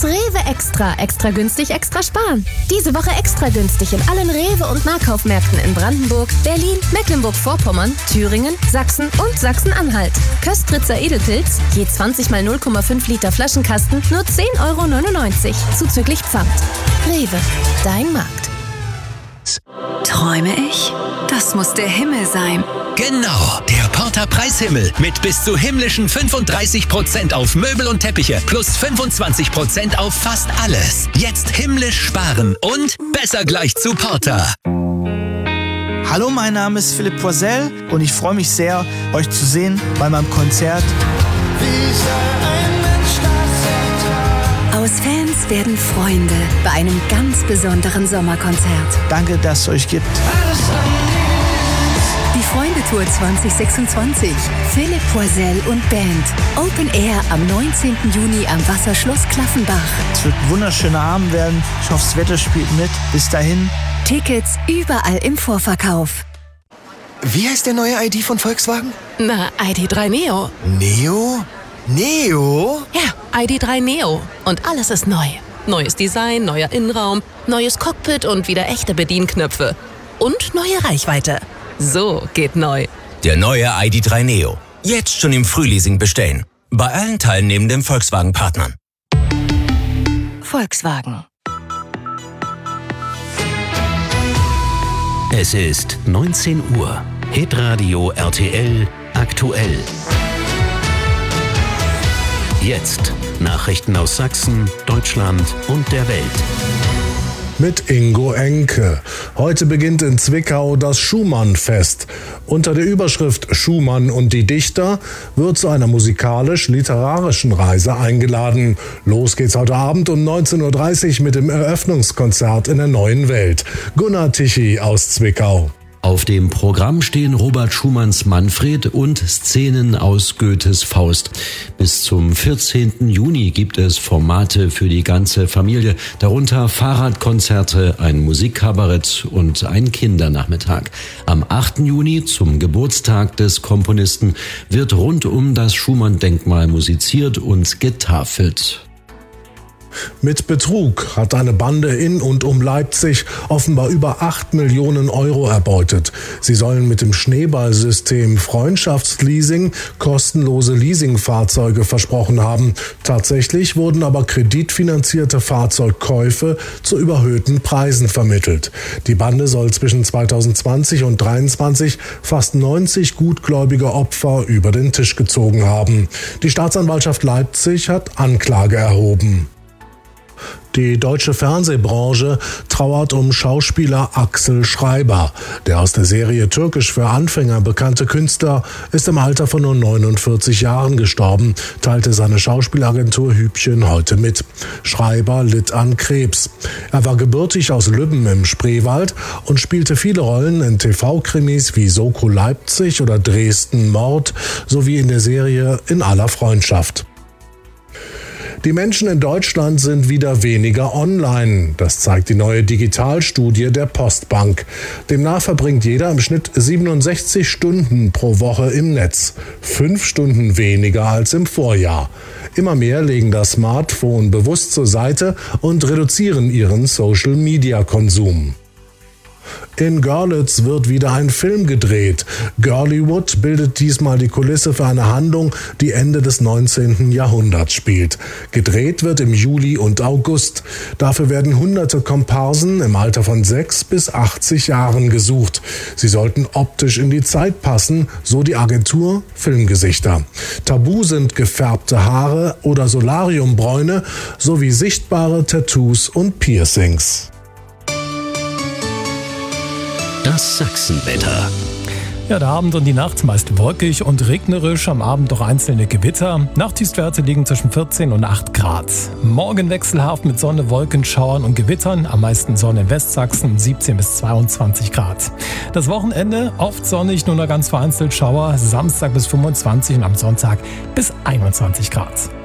ist Rewe Extra. Extra günstig, extra sparen. Diese Woche extra günstig in allen Rewe- und Nahkaufmärkten in Brandenburg, Berlin, Mecklenburg-Vorpommern, Thüringen, Sachsen und Sachsen-Anhalt. Köstritzer Edelpilz, je 20 mal 0,5 Liter Flaschenkasten, nur 10,99 € zuzüglich Pfand. Rewe, dein Markt. Träume ich? Das muss der Himmel sein. Genau, der Porter Preishimmel mit bis zu himmlischen 35% auf Möbel und Teppiche plus 25% auf fast alles. Jetzt himmlisch sparen und besser gleich zu Porter. Hallo, mein Name ist Philipp Poisel und ich freue mich sehr, euch zu sehen bei meinem Konzert. Aus Fans werden Freunde bei einem ganz besonderen Sommerkonzert. Danke, dass es euch gibt. Die Freunde-Tour 2026. Philipp Poisel und Band. Open Air am 19. Juni am Wasserschloss Klaffenbach. Es wird ein wunderschöner Abend werden. Ich hoffe, das Wetter spielt mit. Bis dahin. Tickets überall im Vorverkauf. Wie heißt der neue ID von Volkswagen? Na, ID.3 Neo. Neo? Neo? Ja, ID.3 Neo. Und alles ist neu. Neues Design, neuer Innenraum, neues Cockpit und wieder echte Bedienknöpfe. Und neue Reichweite. So geht neu. Der neue ID.3 Neo. Jetzt schon im Frühleasing bestellen. Bei allen teilnehmenden Volkswagen-Partnern. Volkswagen. Es ist 19 Uhr. Hitradio RTL aktuell. Jetzt Nachrichten aus Sachsen, Deutschland und der Welt. Mit Ingo Enke. Heute beginnt in Zwickau das Schumann-Fest. Unter der Überschrift Schumann und die Dichter wird zu einer musikalisch-literarischen Reise eingeladen. Los geht's heute Abend um 19.30 Uhr mit dem Eröffnungskonzert in der Neuen Welt. Gunnar Tichy aus Zwickau. Auf dem Programm stehen Robert Schumanns Manfred und Szenen aus Goethes Faust. Bis zum 14. Juni gibt es Formate für die ganze Familie, darunter Fahrradkonzerte, ein Musikkabarett und ein Kindernachmittag. Am 8. Juni, zum Geburtstag des Komponisten, wird rund um das Schumann-Denkmal musiziert und getafelt. Mit Betrug hat eine Bande in und um Leipzig offenbar über 8 Millionen Euro erbeutet. Sie sollen mit dem Schneeballsystem Freundschaftsleasing kostenlose Leasingfahrzeuge versprochen haben. Tatsächlich wurden aber kreditfinanzierte Fahrzeugkäufe zu überhöhten Preisen vermittelt. Die Bande soll zwischen 2020 und 2023 fast 90 gutgläubige Opfer über den Tisch gezogen haben. Die Staatsanwaltschaft Leipzig hat Anklage erhoben. Die deutsche Fernsehbranche trauert um Schauspieler Axel Schreiber. Der aus der Serie Türkisch für Anfänger bekannte Künstler ist im Alter von nur 49 Jahren gestorben, teilte seine Schauspielagentur Hübchen heute mit. Schreiber litt an Krebs. Er war gebürtig aus Lübben im Spreewald und spielte viele Rollen in TV-Krimis wie Soko Leipzig oder Dresden Mord sowie in der Serie In aller Freundschaft. Die Menschen in Deutschland sind wieder weniger online. Das zeigt die neue Digitalstudie der Postbank. Demnach verbringt jeder im Schnitt 67 Stunden pro Woche im Netz. 5 Stunden weniger als im Vorjahr. Immer mehr legen das Smartphone bewusst zur Seite und reduzieren ihren Social-Media-Konsum. In Görlitz wird wieder ein Film gedreht. Girlywood bildet diesmal die Kulisse für eine Handlung, die Ende des 19. Jahrhunderts spielt. Gedreht wird im Juli und August. Dafür werden hunderte Komparsen im Alter von 6 bis 80 Jahren gesucht. Sie sollten optisch in die Zeit passen, so die Agentur Filmgesichter. Tabu sind gefärbte Haare oder Solariumbräune sowie sichtbare Tattoos und Piercings. Das Sachsenwetter. Ja, der Abend und die Nacht meist wolkig und regnerisch, am Abend doch einzelne Gewitter. Nachttiefstwerte liegen zwischen 14 und 8 Grad. Morgen wechselhaft mit Sonne, Wolken, Schauern und Gewittern, am meisten Sonne in Westsachsen, 17 bis 22 Grad. Das Wochenende oft sonnig, nur noch ganz vereinzelt Schauer, Samstag bis 25 und am Sonntag bis 21 Grad.